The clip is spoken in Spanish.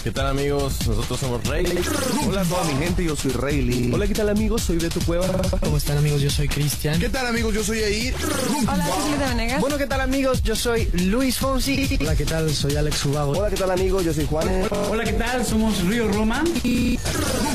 ¿Qué tal, amigos? Nosotros somos Rayleigh. Hola a toda mi gente, yo soy Rayleigh. Hola, ¿qué tal, amigos? Soy de tu cueva. ¿Cómo están, amigos? Yo soy Cristian. ¿Qué tal, amigos? Yo soy Eir. Hola, soy Julieta Venegas. Bueno, ¿qué tal, amigos? Yo soy Luis Fonsi. Hola, ¿qué tal? Soy Alex Ubago. Hola, ¿qué tal, amigos? Yo soy Juan. Hola, ¿qué tal? Somos Río Roma.